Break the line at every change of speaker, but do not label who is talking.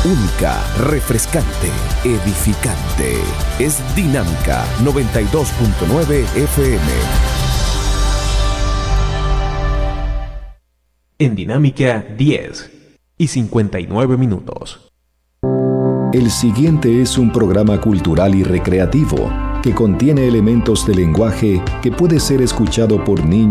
única, refrescante, edificante. Es Dinámica 92.9 FM.
En Dinámica 10:59.
El siguiente es un programa cultural y recreativo que contiene elementos de lenguaje que puede ser escuchado por niños